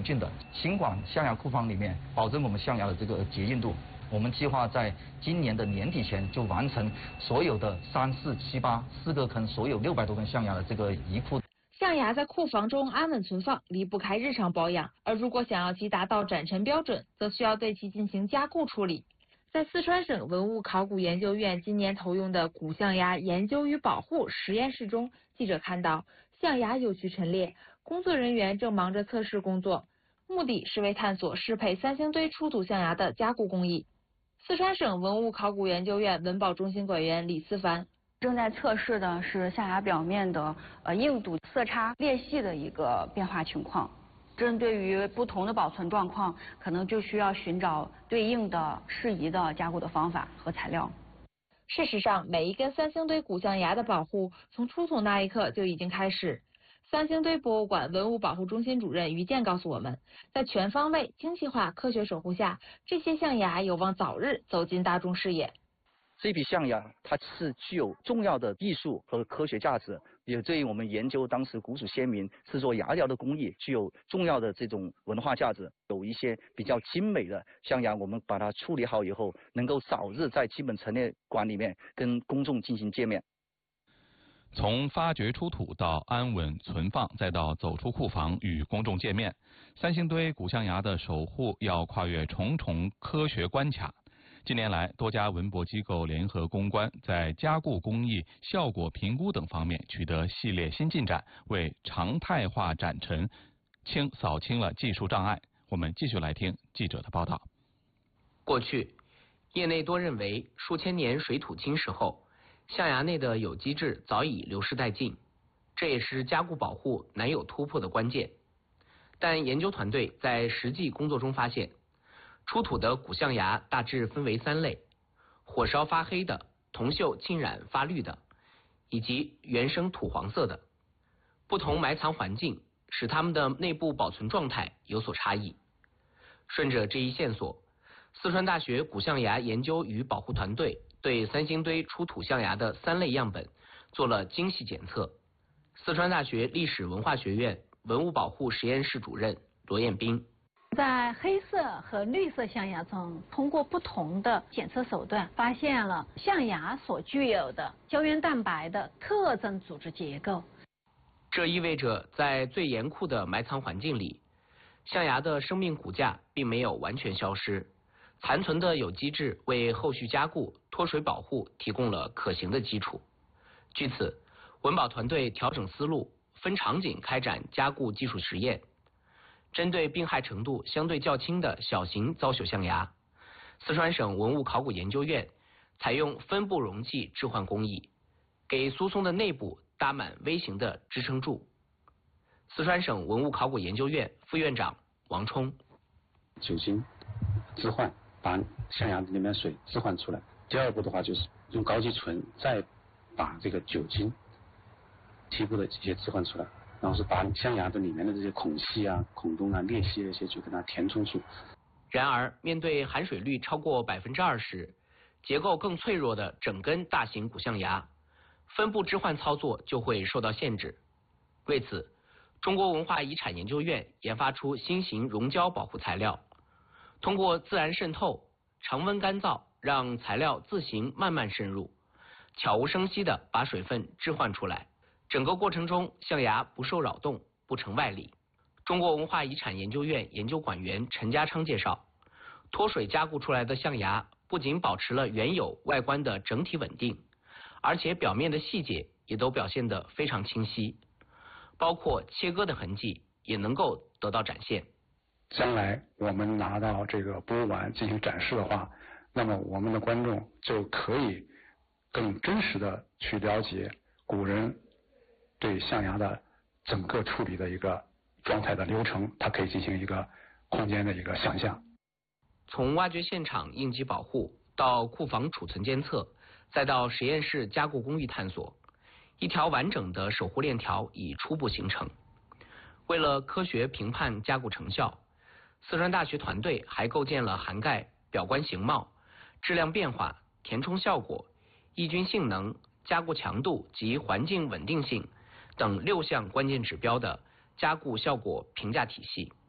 菌的。尽管象牙库房里面保证我们象牙的这个洁硬度，我们计划在今年的年底前就完成所有的3、4、7、8 4个坑所有600多根象牙的这个移库。 象牙在库房中安稳存放，离不开日常保养，而如果想要其达到展陈标准，则需要对其进行加固处理。在四川省文物考古研究院今年投用的古象牙研究与保护实验室中，记者看到象牙有序陈列，工作人员正忙着测试工作，目的是为探索适配三星堆出土象牙的加固工艺。四川省文物考古研究院文保中心馆员李思凡。 正在测试的是象牙表面的硬度、色差、裂隙的一个变化情况。针对于不同的保存状况，可能就需要寻找对应的适宜的加固的方法和材料。 事实上，每一根三星堆古象牙的保护，从出土那一刻就已经开始。三星堆博物馆文物保护中心主任于健告诉我们，在全方位、精细化科学守护下，这些象牙有望早日走进大众视野。 这批象牙它是具有重要的艺术和科学价值，也对于我们研究当时古蜀先民制作牙雕的工艺具有重要的这种文化价值。有一些比较精美的象牙，我们把它处理好以后，能够早日在基本陈列馆里面跟公众进行见面。 从发掘出土到安稳存放，再到走出库房与公众见面，三星堆古象牙的守护要跨越重重科学关卡。近年来，多家文博机构联合攻关，在加固工艺、效果评估等方面取得系列新进展，为常态化展陈扫清了技术障碍。我们继续来听记者的报道。 过去，业内多认为数千年水土侵蚀后，象牙内的有机质早已流失殆尽，这也是加固保护难有突破的关键。但研究团队在实际工作中发现，出土的古象牙大致分为3类：火烧发黑的、铜锈浸染发绿的，以及原生土黄色的。不同埋藏环境使它们的内部保存状态有所差异。顺着这一线索，四川大学古象牙研究与保护团队对三星堆出土象牙的3类样本做了精细检测。四川大学历史文化学院文物保护实验室主任罗彦斌。 在黑色和绿色象牙中，通过不同的检测手段，发现了象牙所具有的胶原蛋白的特征组织结构。 这意味着，在最严酷的埋藏环境里，象牙的生命骨架并没有完全消失，残存的有机质为后续加固、脱水保护提供了可行的基础。据此，文保团队调整思路，分场景开展加固技术实验。针对病害程度相对较轻的小型遭朽象牙，四川省文物考古研究院采用分布容器置换工艺，给苏松的内部搭满微型的支撑柱。四川省文物考古研究院副院长王冲： 酒精置换，把象牙里面水置换出来。第二步的话，就是用高级醇再把这个酒精提部的这些置换出来。然后是把象牙的里面的这些孔隙啊、孔洞啊、裂隙这些就给它填充住。 然而，面对含水率超过20%、结构更脆弱的整根大型古象牙，分布置换操作就会受到限制。为此，中国文化遗产研究院研发出新型溶胶保护材料，通过自然渗透、常温干燥，让材料自行慢慢渗入，悄无声息地把水分置换出来。整个过程中，象牙不受扰动，不成外力。中国文化遗产研究院研究馆员陈家昌介绍，脱水加固出来的象牙不仅保持了原有外观的整体稳定，而且表面的细节也都表现得非常清晰，包括切割的痕迹也能够得到展现。 将来我们拿到这个博物馆进行展示的话，那么我们的观众就可以更真实的去了解古人对象牙的整个处理的一个状态的流程，它可以进行一个空间的一个想象。 从挖掘现场应急保护到库房储存监测，再到实验室加固工艺探索，一条完整的守护链条已初步形成。为了科学评判加固成效，四川大学团队还构建了涵盖表观形貌、质量变化、填充效果、抑菌性能、加固强度及环境稳定性等6项关键指标的加固效果评价体系。